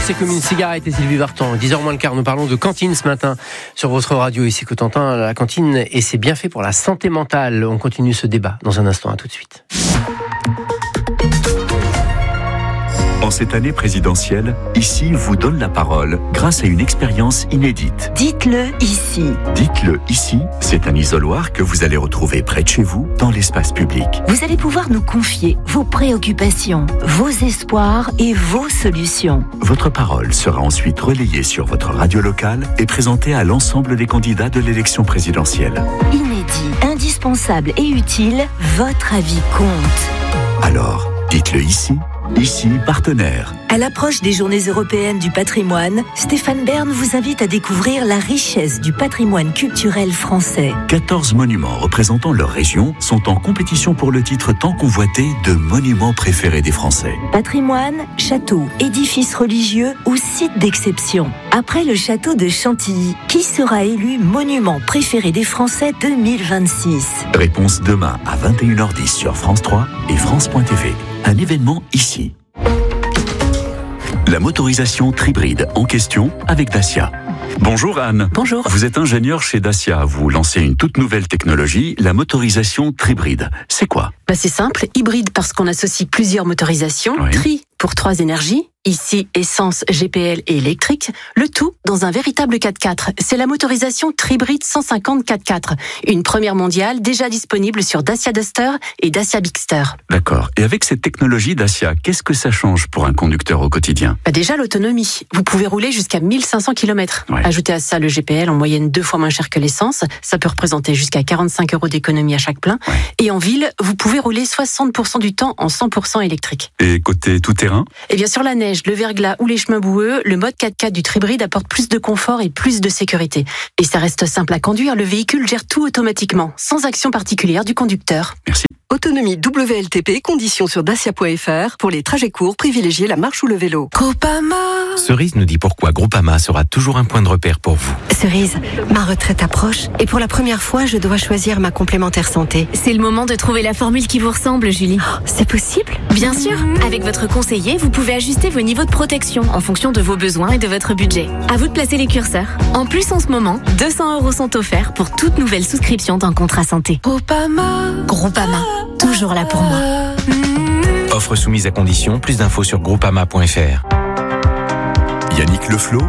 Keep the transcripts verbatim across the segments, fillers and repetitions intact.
C'est comme une cigarette et Sylvie Vartan. dix heures moins le quart, nous parlons de cantine ce matin sur votre radio ici Cotentin. La cantine et c'est bien fait pour la santé mentale. On continue ce débat dans un instant, à tout de suite. En cette année présidentielle, Ici vous donne la parole grâce à une expérience inédite. Dites-le ici. Dites-le ici, c'est un isoloir que vous allez retrouver près de chez vous, dans l'espace public. Vous allez pouvoir nous confier vos préoccupations, vos espoirs et vos solutions. Votre parole sera ensuite relayée sur votre radio locale et présentée à l'ensemble des candidats de l'élection présidentielle. Inédit, indispensable et utile, votre avis compte. Alors, dites-le ici. Ici, partenaire. À l'approche des Journées européennes du patrimoine, Stéphane Bern vous invite à découvrir la richesse du patrimoine culturel français. quatorze monuments représentant leur région sont en compétition pour le titre tant convoité de monuments préférés des Français. Patrimoine, château, édifices religieux ou sites d'exception. Après le château de Chantilly, qui sera élu monument préféré des Français deux mille vingt-six? Réponse demain à vingt et une heures dix sur France trois et France point T V. Un événement ici. La motorisation Tribride en question avec Dacia. Bonjour Anne. Bonjour. Vous êtes ingénieure chez Dacia. Vous lancez une toute nouvelle technologie, la motorisation Tribride. C'est quoi ? Bah c'est simple, hybride parce qu'on associe plusieurs motorisations, Oui. tri pour trois énergies, ici essence, G P L et électrique, le tout dans un véritable quatre-quatre. C'est la motorisation Tribride cent cinquante quatre-quatre, une première mondiale déjà disponible sur Dacia Duster et Dacia Bigster. D'accord. Et avec cette technologie Dacia, qu'est-ce que ça change pour un conducteur au quotidien ? Bah déjà l'autonomie, vous pouvez rouler jusqu'à mille cinq cents kilomètres. Ouais. Ajoutez à ça le G P L en moyenne deux fois moins cher que l'essence, ça peut représenter jusqu'à quarante-cinq euros d'économie à chaque plein. Ouais. Et en ville, vous pouvez rouler soixante pour cent du temps en cent pour cent électrique. Et côté tout-terrain ? Et bien sur la neige, le verglas ou les chemins boueux, le mode quatre-quatre du Tribride apporte plus de confort et plus de sécurité. Et ça reste simple à conduire, le véhicule gère tout automatiquement, sans action particulière du conducteur. Merci. Autonomie W L T P, conditions sur dacia point f r. Pour les trajets courts, privilégiez la marche ou le vélo. Groupama. Cerise nous dit pourquoi Groupama sera toujours un point de repère pour vous. Cerise, ma retraite approche et pour la première fois, je dois choisir ma complémentaire santé. C'est le moment de trouver la formule qui vous ressemble, Julie. Oh, c'est possible ? Bien sûr, avec votre conseiller, vous pouvez ajuster vos niveaux de protection en fonction de vos besoins et de votre budget. À vous de placer les curseurs. En plus, en ce moment, deux cents euros sont offerts pour toute nouvelle souscription d'un contrat santé. Groupama. Groupama, toujours là pour moi. Offre soumise à condition, plus d'infos sur groupama point f r. Yannick Leflot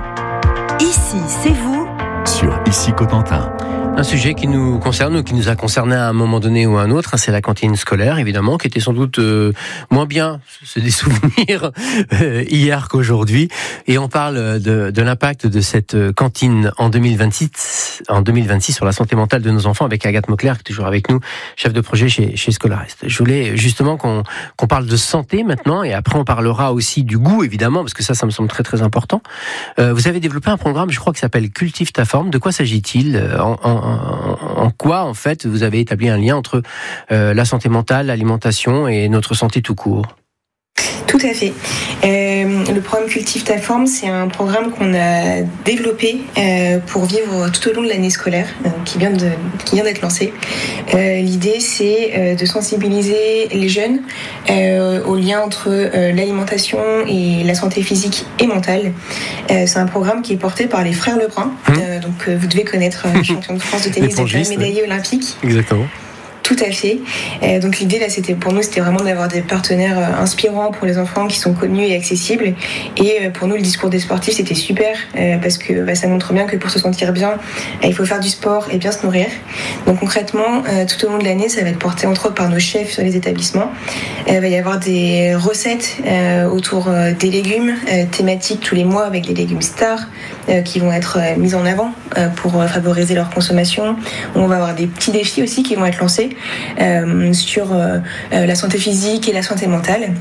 Ici, c'est vous. sur Ici Cotentin. Un sujet qui nous concerne ou qui nous a concerné à un moment donné ou à un autre, c'est la cantine scolaire, évidemment, qui était sans doute euh, moins bien, c'est des souvenirs, euh, hier qu'aujourd'hui. Et on parle de, de l'impact de cette cantine en deux mille vingt-six, en deux mille vingt-six sur la santé mentale de nos enfants avec Agathe Mauclerc, qui est toujours avec nous, chef de projet chez, chez Scholarist. Je voulais justement qu'on, qu'on parle de santé maintenant, et après on parlera aussi du goût, évidemment, parce que ça, ça me semble très très important. Euh, vous avez développé un programme, je crois, qui s'appelle Cultive ta forme. De quoi s'agit-il ? en, en, En quoi, en fait, vous avez établi un lien entre euh, la santé mentale, l'alimentation et notre santé tout court ? Tout à fait. Euh, le programme Cultive ta forme, c'est un programme qu'on a développé euh, pour vivre tout au long de l'année scolaire, euh, qui vient de, qui vient d'être lancé. Euh, l'idée, c'est euh, de sensibiliser les jeunes euh, au lien entre euh, l'alimentation et la santé physique et mentale. Euh, c'est un programme qui est porté par les frères Lebrun. Mmh. Euh, donc, euh, vous devez connaître euh, le champion de France de tennis, déjà médaillé olympique. Exactement. Tout à fait. Euh, donc l'idée là, c'était pour nous, c'était vraiment d'avoir des partenaires euh, inspirants pour les enfants qui sont connus et accessibles. Et euh, pour nous, le discours des sportifs, c'était super euh, parce que bah, ça montre bien que pour se sentir bien, euh, il faut faire du sport et bien se nourrir. Donc concrètement, euh, tout au long de l'année, ça va être porté entre autres par nos chefs sur les établissements. Euh, il va y avoir des recettes euh, autour euh, des légumes euh, thématiques tous les mois avec des légumes stars euh, qui vont être euh, mis en avant euh, pour euh, favoriser leur consommation. On va avoir des petits défis aussi qui vont être lancés. Euh, sur euh, euh, la santé physique et la santé mentale.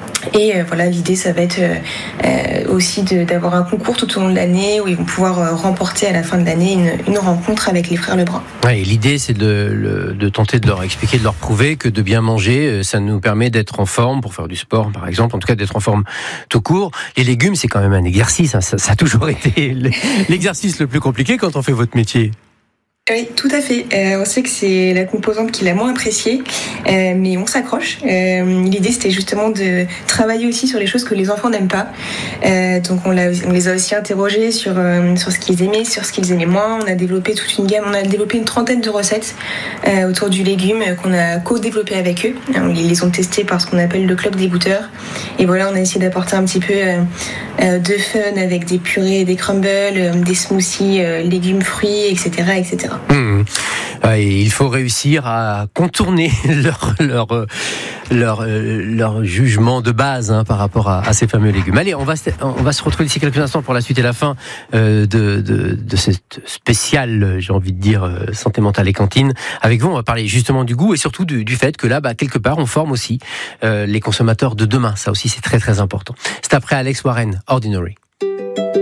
Et euh, voilà, l'idée, ça va être euh, euh, aussi de, d'avoir un concours tout au long de l'année où ils vont pouvoir euh, remporter à la fin de l'année une, une rencontre avec les frères Lebrun. Ouais, et l'idée, c'est de, le, de tenter de leur expliquer, de leur prouver que de bien manger, ça nous permet d'être en forme pour faire du sport, par exemple, en tout cas d'être en forme tout court. Les légumes, c'est quand même un exercice, hein, ça, ça a toujours été l'exercice le plus compliqué quand on fait votre métier. Oui, tout à fait. Euh, on sait que c'est la composante qui est la moins appréciée, euh, mais on s'accroche. Euh, l'idée, c'était justement de travailler aussi sur les choses que les enfants n'aiment pas. Euh, donc, on, l'a, on les a aussi interrogés sur, euh, sur ce qu'ils aimaient, sur ce qu'ils aimaient moins. On a développé toute une gamme, on a développé une trentaine de recettes euh, autour du légume euh, qu'on a co-développé avec eux. Ils les ont testés par ce qu'on appelle le club des goûteurs. Et voilà, on a essayé d'apporter un petit peu euh, euh, de fun avec des purées, des crumbles, euh, des smoothies, euh, légumes, fruits, et cetera, et cetera. Mmh. Et il faut réussir à contourner leur leur leur, leur jugement de base hein, par rapport à, à ces fameux légumes. Allez, on va on va se retrouver d'ici quelques instants pour la suite et la fin euh, de, de de cette spéciale, j'ai envie de dire santé mentale et cantine. Avec vous, on va parler justement du goût et surtout du, du fait que là, bah, quelque part, on forme aussi euh, les consommateurs de demain. Ça aussi, c'est très très important. C'est après Alex Warren, Ordinary.